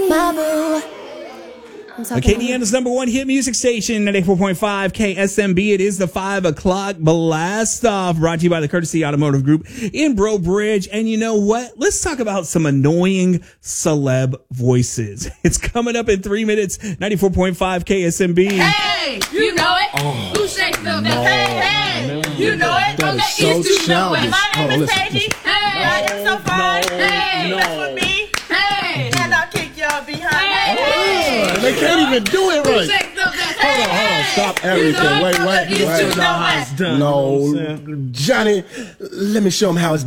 My boo. Acadiana's #1 hit music station, 94.5 KSMB. It is the 5 o'clock blast off, brought to you by the Courtesy Automotive Group in Breaux Bridge. And you know what? Let's talk about some annoying celeb voices. It's coming up in 3 minutes, 94.5 KSMB. Hey, you know it. Who shakes the Hey, you know it. That is Okay, so childish. My name is Listen. Paige. Hey, I am so fine. Hey, no. that's with me. Hey, and I'll kick y'all behind. They can't even do it Who right. shakes the Hold on, stop everything. Wait. You know it. No, Johnny, let me show him how it's